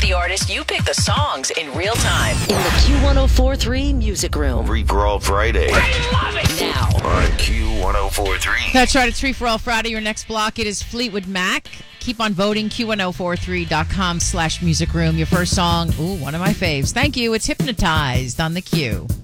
the artist, you pick the songs in real time. In the Q1043 Music Room. Free for All Friday. I love it. Now. On Q1043. That's right. It's Free for All Friday. Your next block, it is Fleetwood Mac. Keep on voting. Q1043.com/music room. Your first song, one of my faves. Thank you. It's Hypnotized on the Q.